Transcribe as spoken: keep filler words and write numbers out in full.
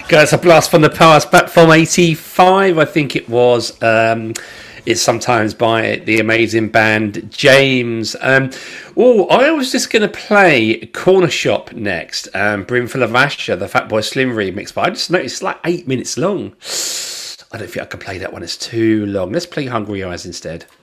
Guys, a blast from the past, back from eighty-five, I think it was. Um, it's sometimes by the amazing band James. Um, oh, I was just going to play Corner Shop next, um, Brimful of Asher, the Fatboy Slim remix, but I just noticed it's like eight minutes long. I don't think I can play that one, it's too long. Let's play Hungry Eyes instead.